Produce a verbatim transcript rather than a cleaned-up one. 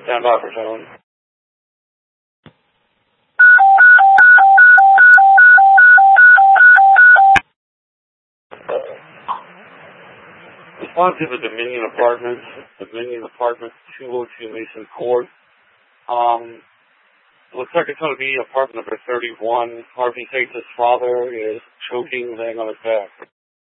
Stand by for zone. Respond to the Dominion Apartments, Dominion Apartments, two oh two Mason Court. Um, looks like it's going to be apartment number thirty-one. Harvey Tate's father is choking, laying on his back.